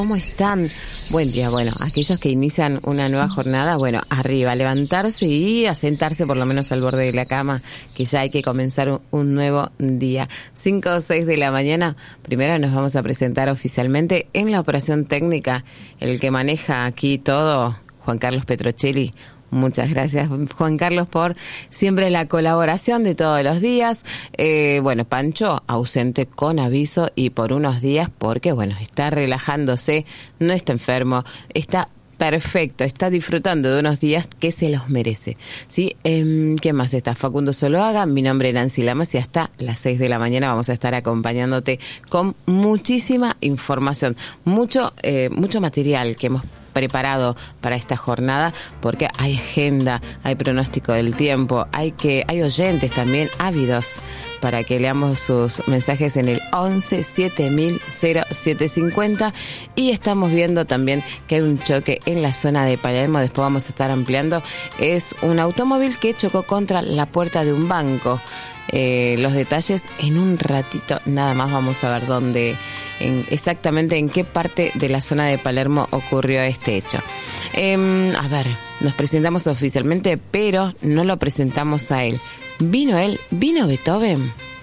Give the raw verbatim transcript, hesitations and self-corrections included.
¿Cómo están? Buen día. Bueno, aquellos que inician una nueva jornada, bueno, arriba, levantarse y a sentarse por lo menos al borde de la cama, que ya hay que comenzar un, un nuevo día. Cinco o seis de la mañana, primero nos vamos a presentar oficialmente en la operación técnica, el que maneja aquí todo, Juan Carlos Petrocelli. Muchas gracias, Juan Carlos, por siempre la colaboración de todos los días. Eh, bueno, Pancho ausente con aviso y por unos días porque, bueno, está relajándose, no está enfermo, está perfecto, está disfrutando de unos días que se los merece. ¿Sí? Eh, ¿Quién más está? Facundo Zuluaga, mi nombre es Nancy Lamas y hasta las seis de la mañana vamos a estar acompañándote con muchísima información, mucho, eh, mucho material que hemos preparado para esta jornada, porque hay agenda, hay pronóstico del tiempo, hay que hay oyentes también ávidos para que leamos sus mensajes en el once siete mil siete cincuenta, y estamos viendo también que hay un choque en la zona de Palermo, después vamos a estar ampliando. Es un automóvil que chocó contra la puerta de un banco. Eh, los detalles en un ratito nada más, vamos a ver dónde, en, exactamente en qué parte de la zona de Palermo ocurrió este hecho. Eh, a ver, nos presentamos oficialmente, pero no lo presentamos a él. ¿Vino él? ¿Vino Beethoven?